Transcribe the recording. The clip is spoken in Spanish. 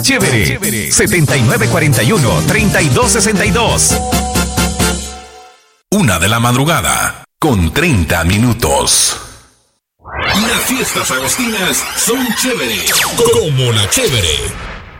Chévere. 7941-3262. 1:00 con 30 minutos. Las fiestas agostinas son chévere, como la chévere.